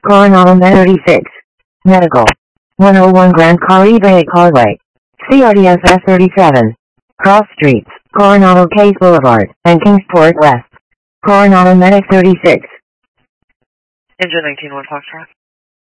Coronado Med 36. Medical. 101 Grand Caribe Causeway. CRDS S37. Cross Streets, Coronado Case Boulevard, and Kingsport West. Coronado Medic 36. Engine 19-1 Foxtrot.